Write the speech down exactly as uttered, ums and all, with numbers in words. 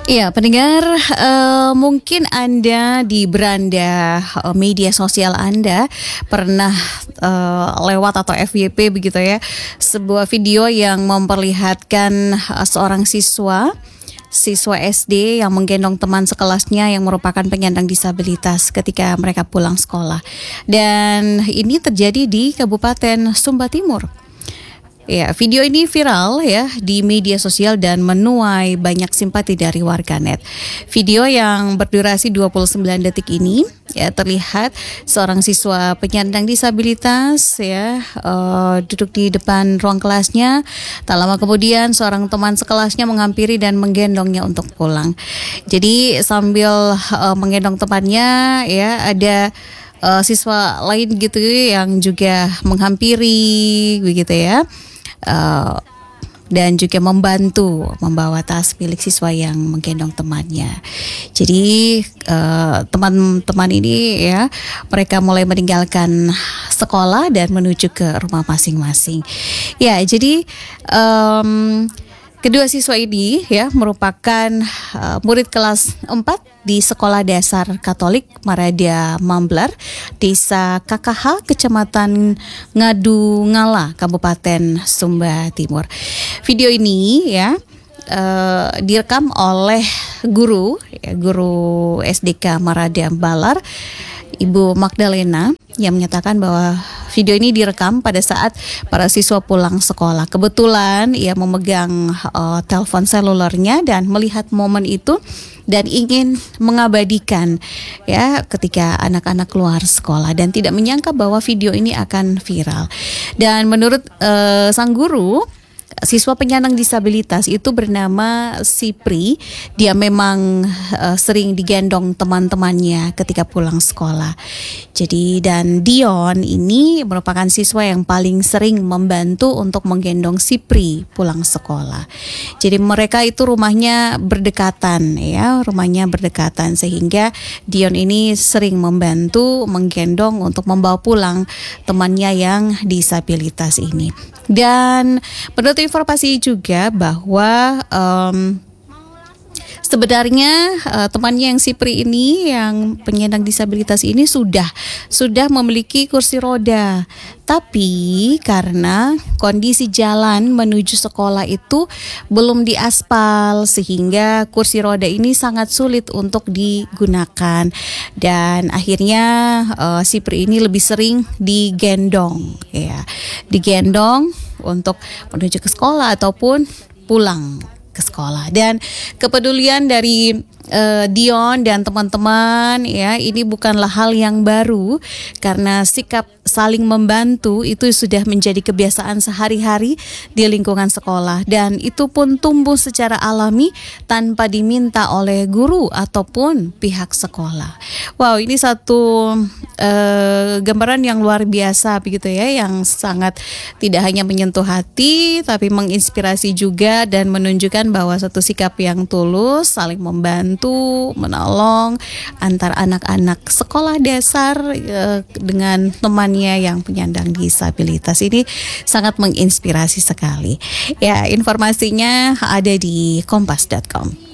Iya, pendengar, uh, mungkin Anda di beranda uh, media sosial Anda pernah uh, lewat atau F Y P begitu ya, sebuah video yang memperlihatkan uh, seorang siswa siswa S D yang menggendong teman sekelasnya yang merupakan penyandang disabilitas ketika mereka pulang sekolah. Dan ini terjadi di Kabupaten Sumba Timur. Ya, video ini viral ya di media sosial dan menuai banyak simpati dari warganet. Video yang berdurasi dua puluh sembilan detik ini ya terlihat seorang siswa penyandang disabilitas ya uh, duduk di depan ruang kelasnya. Tak lama kemudian seorang teman sekelasnya menghampiri dan menggendongnya untuk pulang. Jadi sambil uh, menggendong temannya ya ada uh, siswa lain gitu yang juga menghampiri begitu ya. Uh, dan juga membantu membawa tas milik siswa yang menggendong temannya. Jadi uh, teman-teman ini ya mereka mulai meninggalkan sekolah dan menuju ke rumah masing-masing. Ya, jadi um, kedua siswa ini ya merupakan uh, murid kelas empat di Sekolah Dasar Katolik Maradia Mamblar, Desa K K H, Kecamatan Ngadu Ngala, Kabupaten Sumba Timur. Video ini ya uh, direkam oleh guru, ya, guru S D K Maradia Mamblar, Ibu Magdalena, yang menyatakan bahwa video ini direkam pada saat para siswa pulang sekolah. Kebetulan ia memegang uh, telepon selulernya dan melihat momen itu dan ingin mengabadikan ya ketika anak-anak keluar sekolah dan tidak menyangka bahwa video ini akan viral. Dan menurut uh, sang guru, siswa penyandang disabilitas itu bernama Sipri. Dia memang uh, sering digendong teman-temannya ketika pulang sekolah. Jadi dan Dion ini merupakan siswa yang paling sering membantu untuk menggendong Sipri pulang sekolah. Jadi mereka itu rumahnya berdekatan ya, rumahnya berdekatan sehingga Dion ini sering membantu menggendong untuk membawa pulang temannya yang disabilitas ini. Dan menurut informasi juga bahwa um, sebenarnya uh, temannya yang Sipri ini yang penyandang disabilitas ini sudah sudah memiliki kursi roda, tapi karena kondisi jalan menuju sekolah itu belum diaspal sehingga kursi roda ini sangat sulit untuk digunakan dan akhirnya uh, Sipri ini lebih sering digendong ya, digendong untuk menuju ke sekolah ataupun pulang ke sekolah. Dan kepedulian dari uh, Dion dan teman-teman ya ini bukanlah hal yang baru karena sikap saling membantu itu sudah menjadi kebiasaan sehari-hari di lingkungan sekolah dan itu pun tumbuh secara alami tanpa diminta oleh guru ataupun pihak sekolah. Wow, ini satu uh, gambaran yang luar biasa begitu ya, yang sangat tidak hanya menyentuh hati tapi menginspirasi juga dan menunjukkan bahwa satu sikap yang tulus saling membantu, menolong antar anak-anak sekolah dasar uh, dengan teman yang penyandang disabilitas ini sangat menginspirasi sekali. Ya, informasinya ada di kompas dot com.